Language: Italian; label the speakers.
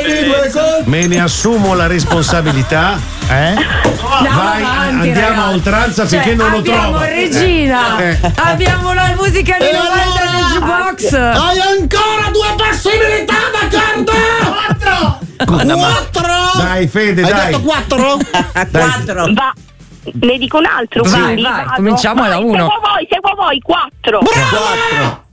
Speaker 1: Me ne assumo la responsabilità. Vai,
Speaker 2: avanti,
Speaker 1: andiamo
Speaker 2: ragazzi.
Speaker 1: a oltranza finché non lo trovo.
Speaker 2: Abbiamo Regina, abbiamo la musica di 90 del jukebox.
Speaker 3: Hai ancora 2 possibilità, d'accordo? 4.
Speaker 1: Dai, Fede,
Speaker 3: Hai
Speaker 1: dai.
Speaker 3: detto 4?
Speaker 4: 4. Va. Ne dico un altro.
Speaker 2: Vai,
Speaker 4: quindi
Speaker 2: vai,
Speaker 4: vado.
Speaker 2: cominciamo da 1.
Speaker 4: Seguo voi, 4.
Speaker 3: Bravo!